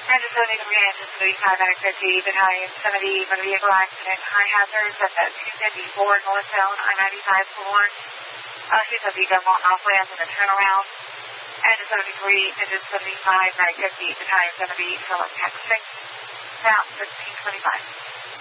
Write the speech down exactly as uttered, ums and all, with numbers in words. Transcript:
Engine seventy-three, engine seventy-five, nine fifty, battalion seventy, motor vehicle accident, high hazards at the two fifty-four northbound I ninety-five floor. Uh, he's a V double off ramp and a turnaround. Engine seventy-three, engine seventy-five, nine fifty, battalion seventy, Philip Tech six, route sixteen twenty-five.